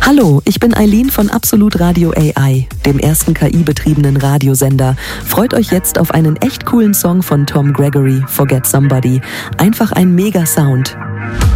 Hallo, ich bin Eileen von Absolut Radio AI, dem ersten KI-betriebenen Radiosender. Freut euch jetzt auf einen echt coolen Song von Tom Gregory, Forget Somebody. Einfach ein Mega-Sound.